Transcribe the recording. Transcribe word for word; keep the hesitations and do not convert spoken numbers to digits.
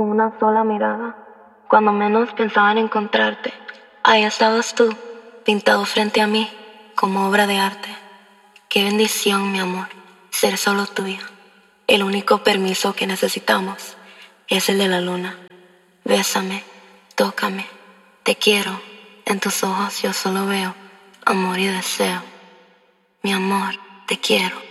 Una sola mirada, cuando menos pensaba en encontrarte, ahí estabas tú, pintado frente a mí, como obra de arte. Qué bendición, mi amor, ser solo tuya. El único permiso que necesitamos es el de la luna. Bésame, tócame, te quiero. En tus ojos yo solo veo amor y deseo. Mi amor, te quiero.